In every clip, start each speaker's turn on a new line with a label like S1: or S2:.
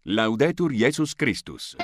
S1: Laudetur Jesus Christus.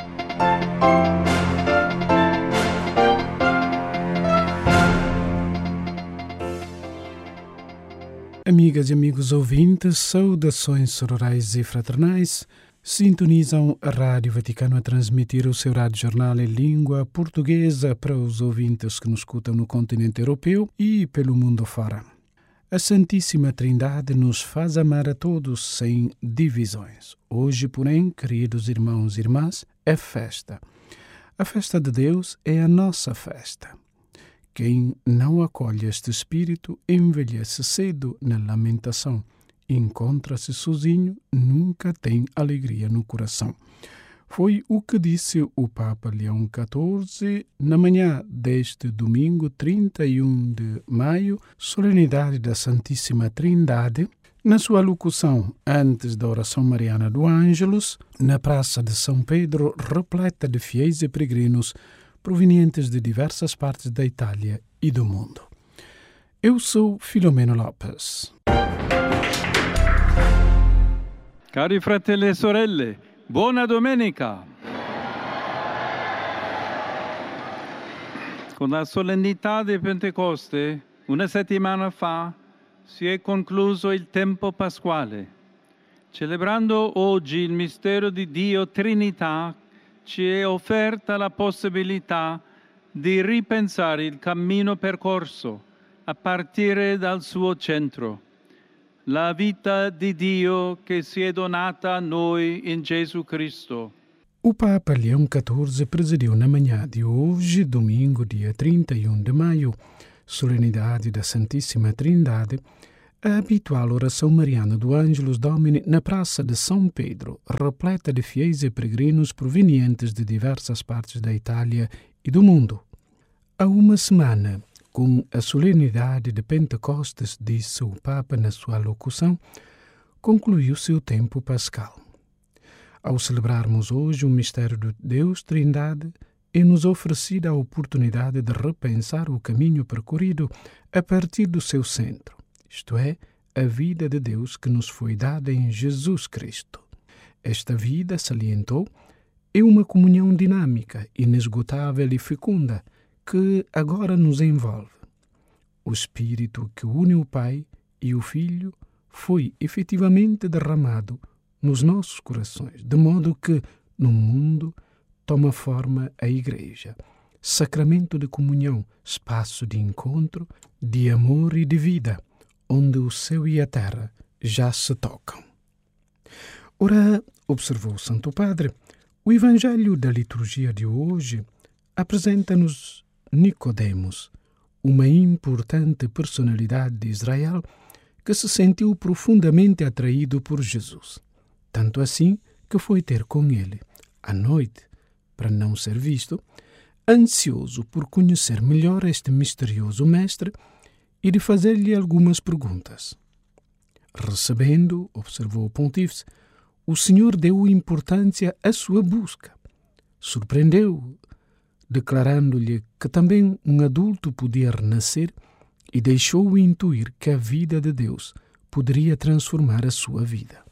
S2: Amigas e amigos ouvintes, saudações sororais e fraternais. Sintonizam a Rádio Vaticano a transmitir o seu rádio-jornal em língua portuguesa para os ouvintes que nos escutam no continente europeu e pelo mundo fora. A Santíssima Trindade nos faz amar a todos sem divisões. Hoje, porém, queridos irmãos e irmãs, é festa. A festa de Deus é a nossa festa. Quem não acolhe este espírito envelhece cedo na lamentação. Encontra-se sozinho, nunca tem alegria no coração. Foi o que disse o Papa Leão XIV na manhã deste domingo, 31 de maio, solenidade da Santíssima Trindade, na sua locução antes da oração mariana do Ângelus, na Praça de São Pedro, repleta de fiéis e peregrinos provenientes de diversas partes da Itália e do mundo. Eu sou Filomeno Lopes.
S3: Cari fratelli e sorelle, buona domenica! Con la solennità di Pentecoste, una settimana fa, si è concluso il tempo pasquale. Celebrando oggi il mistero di Dio Trinità, ci è offerta la possibilità di ripensare il cammino percorso a partire dal suo centro, la vita di Dio che si è donata a noi in Gesù Cristo.
S2: O Papa Leão XIV presidiu na manhã de hoje, domingo, dia 31 de maio, solenidade da Santíssima Trindade, a habitual oração mariana do Ângelus Domini na Praça de São Pedro, repleta de fiéis e peregrinos provenientes de diversas partes da Itália e do mundo. Há uma semana, com a solenidade de Pentecostes, disse o Papa na sua locução, concluiu-se o tempo pascal. Ao celebrarmos hoje o mistério de Deus Trindade, é-nos oferecida a oportunidade de repensar o caminho percorrido a partir do seu centro, isto é, a vida de Deus que nos foi dada em Jesus Cristo. Esta vida, salientou, é uma comunhão dinâmica, inesgotável e fecunda, que agora nos envolve. O Espírito que une o Pai e o Filho foi efetivamente derramado nos nossos corações, de modo que, no mundo, toma forma a Igreja, sacramento de comunhão, espaço de encontro, de amor e de vida, onde o céu e a terra já se tocam. Ora, observou o Santo Padre, o Evangelho da liturgia de hoje apresenta-nos Nicodemos, uma importante personalidade de Israel que se sentiu profundamente atraído por Jesus, tanto assim que foi ter com ele, à noite, para não ser visto, ansioso por conhecer melhor este misterioso mestre e de fazer-lhe algumas perguntas. Recebendo, observou o pontífice, o Senhor deu importância à sua busca. Surpreendeu, declarando-lhe que também um adulto podia renascer e deixou-o intuir que a vida de Deus poderia transformar a sua vida.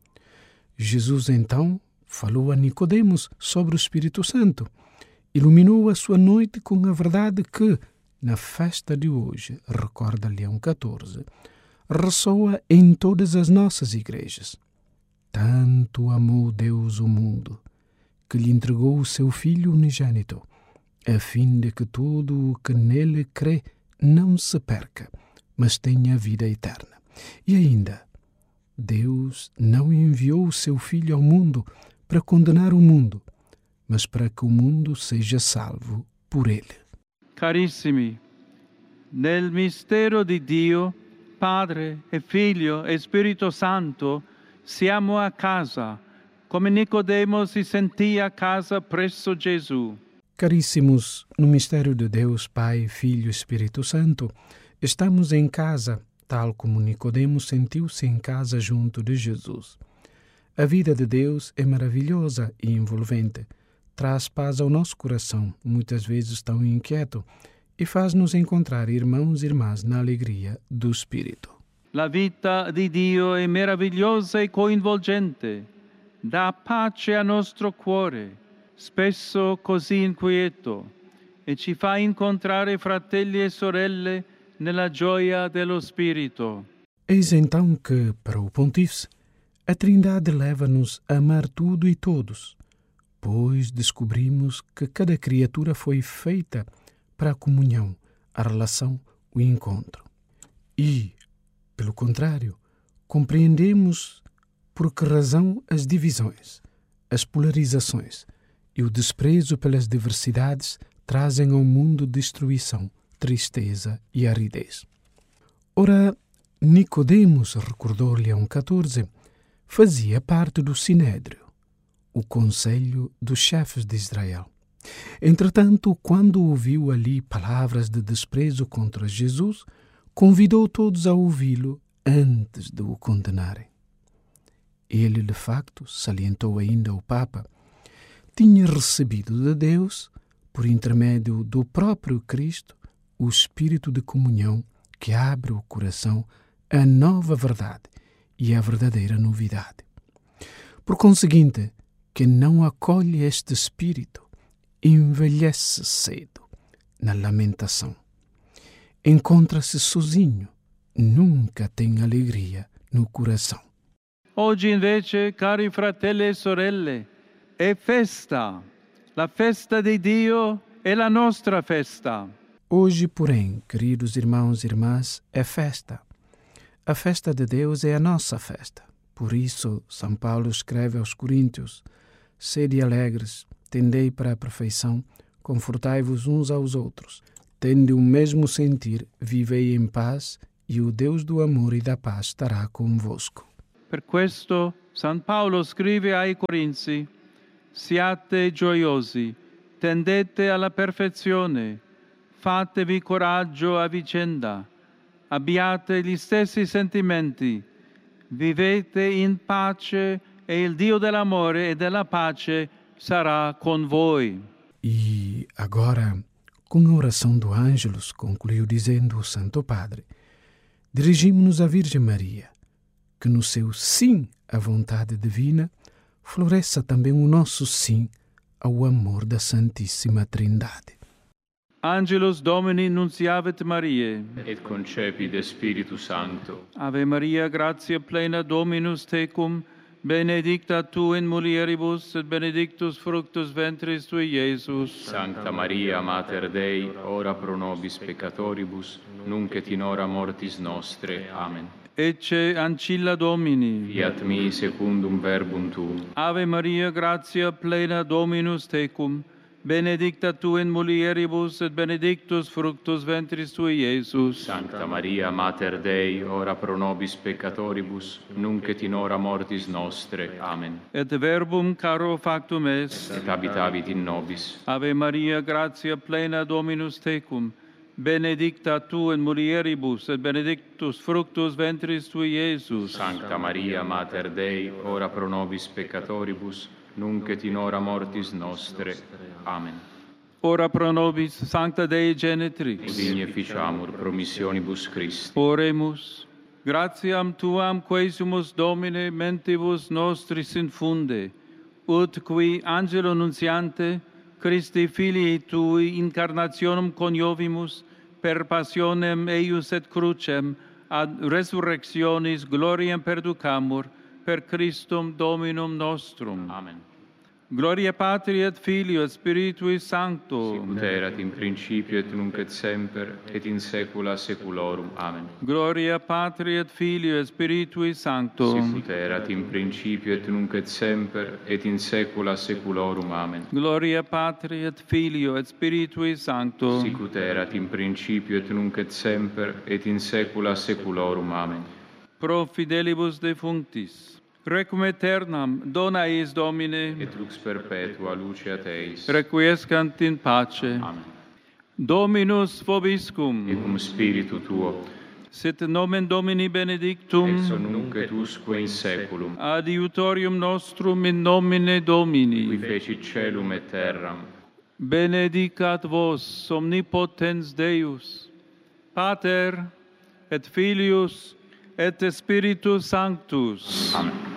S2: Jesus, então, falou a Nicodemos sobre o Espírito Santo, iluminou a sua noite com a verdade que, na festa de hoje, recorda Leão XIV, ressoa em todas as nossas igrejas. Tanto amou Deus o mundo, que lhe entregou o seu Filho unigênito, a fim de que todo o que nele crê não se perca, mas tenha vida eterna. E ainda, Deus não enviou o seu Filho ao mundo para condenar o mundo, mas para que o mundo seja salvo por ele.
S3: Carissimi, nel mistero di Dio, Padre e Figlio e Spirito Santo, siamo a casa, come Nicodemo si sentì a casa presso Gesù.
S2: Caríssimos, no mistério de Deus, Pai, Filho e Espírito Santo, estamos em casa, tal como Nicodemo sentiu-se em casa junto de Jesus. A vida de Deus é maravilhosa e envolvente. Traz paz ao nosso coração, muitas vezes tão inquieto, e faz-nos encontrar irmãos e irmãs na alegria do Espírito.
S3: La vita di Dio è meravigliosa e coinvolgente. dà pace al nostro cuore, spesso così inquieto, e ci fa incontrare fratelli e sorelle nella gioia dello Spirito.
S2: Eis então que, para o Pontífice, a Trindade leva-nos a amar tudo e todos, pois descobrimos que cada criatura foi feita para a comunhão, a relação, o encontro. E, pelo contrário, compreendemos por que razão as divisões, as polarizações e o desprezo pelas diversidades trazem ao mundo destruição, tristeza e aridez. Ora, Nicodemos, recordou Leão XIV, fazia parte do Sinédrio, o conselho dos chefes de Israel. Entretanto, quando ouviu ali palavras de desprezo contra Jesus, convidou todos a ouvi-lo antes de o condenarem. Ele, de facto, salientou ainda o Papa, tinha recebido de Deus, por intermédio do próprio Cristo, o espírito de comunhão que abre o coração à nova verdade e à verdadeira novidade. Por conseguinte, quem não acolhe este espírito envelhece cedo na lamentação. Encontra-se sozinho, nunca tem alegria no coração.
S3: Oggi invece, cari fratelli e sorelle, è festa. La festa di Dio è la nostra festa.
S2: Hoje, porém, queridos irmãos e irmãs, é festa. A festa de Deus é a nossa festa. Por isso, São Paulo escreve aos Coríntios: sede alegres, tendei para a perfeição, confortai-vos uns aos outros, tende o mesmo sentir, vivei em paz, e o Deus do amor e da paz estará convosco.
S3: Per questo San Paolo scrive ai Corinzi: siate gioiosi, tendete alla perfezione, fatevi coraggio a vicenda, abbiate gli stessi sentimenti, vivete in pace e il Dio dell'amore e della pace sarà con voi.
S2: E agora, com a oração do Ângelus, concluiu dizendo o Santo Padre, dirigimos-nos à Virgem Maria, que no seu sim à vontade divina floresça também o nosso sim ao amor da Santíssima Trindade.
S3: Angelus Domini nunciavit Mariae.
S4: Et concepit Spiritus Sancto.
S3: Ave Maria, gratia plena Dominus tecum, benedicta tu in mulieribus, et benedictus fructus ventris tui, Iesus.
S4: Sancta Maria, Mater Dei, ora pro nobis peccatoribus, nunc et in hora mortis nostre. Amen.
S3: Ecce ancilla Domini.
S4: Fiat mi secundum verbum tuum.
S3: Ave Maria, gratia plena Dominus tecum, benedicta tu in mulieribus, et benedictus fructus ventris tui, Iesus.
S4: Sancta Maria, Mater Dei, ora pro nobis peccatoribus, nunc et in hora mortis nostre. Amen.
S3: Et verbum caro factum est.
S4: Et habitavit in nobis.
S3: Ave Maria, gratia plena Dominus tecum, benedicta tu in mulieribus, et benedictus fructus ventris tui, Iesus.
S4: Sancta Maria, Mater Dei, ora pro nobis peccatoribus, nunc et in hora mortis nostre. Amen.
S3: Ora pro nobis, Sancta Dei Genitrix.
S4: Udigne ficiamur promissionibus Christi.
S3: Oremus. Gratiam tuam quesumus Domine mentibus nostris infunde, ut qui angelo nuntiante, Christi filii tui incarnationem coniovimus, per passionem eius et crucem, ad resurrectionis gloriam perducamur, per Christum Dominum nostrum.
S4: Amen.
S3: Gloria Patri et Filio et Spiritui Sancto.
S4: Sicut erat in principio et nunc et semper et in saecula saeculorum. Amen.
S3: Gloria Patri et Filio et Spiritui Sancto.
S4: Sicut erat in principio et nunc et semper et in saecula saeculorum. Amen.
S3: Gloria Patri et Filio et Spiritui Sancto.
S4: Sicut erat in principio et nunc et semper et in saecula saeculorum. Amen.
S3: Pro fidelibus defunctis, requiem aeternam dona eis Domine,
S4: Et lux perpetua luceat eis.
S3: requiescant in pace.
S4: Amen.
S3: Dominus vobiscum,
S4: Et cum spiritu tuo,
S3: sit nomen Domini benedictum,
S4: ex nunc et usque in saeculum,
S3: adiutorium nostrum in nomine
S4: qui
S3: Domini.
S4: fecit caelum et terram.
S3: Benedicat vos omnipotens Deus, Pater et Filius et Spiritus Sanctus.
S4: Amen.